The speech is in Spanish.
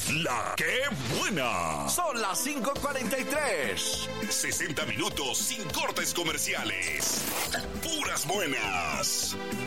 La que buena. Son las 5:43. 60 minutos sin cortes comerciales. Puras buenas.